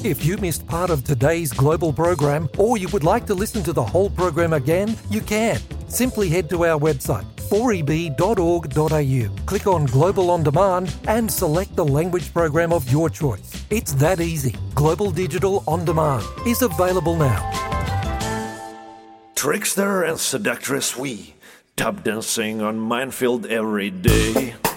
If you missed part of today's global program, or you would like to listen to the whole program again, you can. Simply head to our website, 4eb.org.au, click on Global On Demand and select the language program of your choice. It's that easy. Global Digital On Demand is available now. Trickster and seductress we, tap dancing on minefield every day.